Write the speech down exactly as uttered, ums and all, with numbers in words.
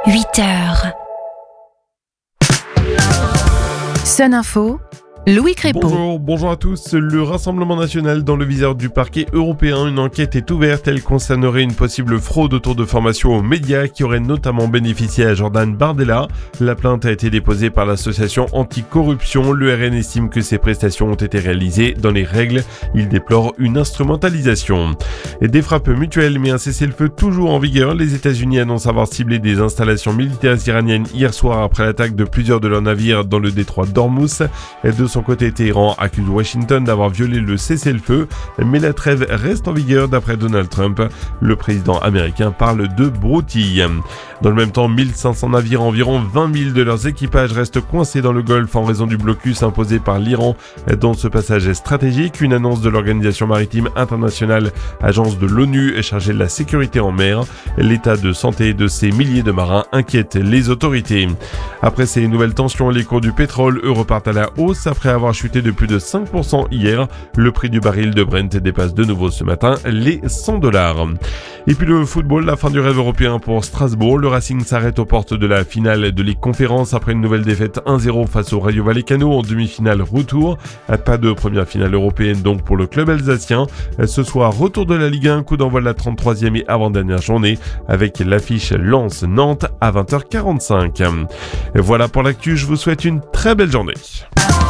huit heures. Sun Info, Louis Crépeau. Bonjour, bonjour à tous. Le Rassemblement national dans le viseur du parquet européen. Une enquête est ouverte. Elle concernerait une possible fraude autour de formations aux médias qui aurait notamment bénéficié à Jordan Bardella. La plainte a été déposée par l'association anticorruption. Le R N estime que ces prestations ont été réalisées dans les règles. Il déplore une instrumentalisation. Et des frappes mutuelles, mais un cessez-le-feu toujours en vigueur. Les États-Unis annoncent avoir ciblé des installations militaires iraniennes hier soir après l'attaque de plusieurs de leurs navires dans le détroit d'Ormuz. De son côté, Téhéran accuse Washington d'avoir violé le cessez-le-feu, mais la trêve reste en vigueur d'après Donald Trump. Le président américain parle de broutille. Dans le même temps, mille cinq cents navires, environ vingt mille de leurs équipages restent coincés dans le Golfe en raison du blocus imposé par l'Iran, dont ce passage est stratégique. Une annonce de l'Organisation maritime internationale, agence de l'ONU chargée de la sécurité en mer. L'état de santé de ces milliers de marins inquiète les autorités. Après ces nouvelles tensions, les cours du pétrole, eux, repartent à la hausse. Après avoir chuté de plus de cinq pour cent hier, le prix du baril de Brent dépasse de nouveau ce matin les cent dollars. Et puis le football, la fin du rêve européen pour Strasbourg. Le Racing s'arrête aux portes de la finale de Ligue Conférence après une nouvelle défaite un zéro face au Rayo Vallecano en demi-finale retour. Pas de première finale européenne donc pour le club alsacien. Ce soir, retour de la Ligue un, coup d'envoi de la trente-troisième et avant-dernière journée avec l'affiche Lens-Nantes à vingt heures quarante-cinq. Voilà pour l'actu, je vous souhaite une très belle journée.